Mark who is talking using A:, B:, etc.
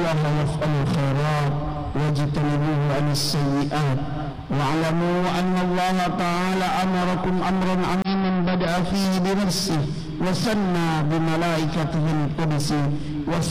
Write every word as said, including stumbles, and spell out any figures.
A: الله يفعل الخيرات واجتنبوه عن السيئات واعلموا أن الله تعالى أمركم أمرا عظيما بدأ فيه بنفسه وثنى بملائكته القدس